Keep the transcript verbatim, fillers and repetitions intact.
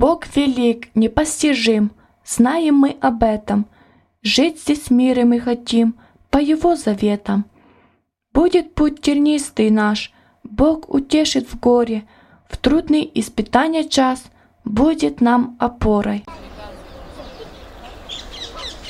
Бог велик, непостижим, знаем мы об этом. Жить здесь в мире мы хотим по Его заветам. Будет путь тернистый наш, Бог утешит в горе, в трудный испытания час будет нам опорой.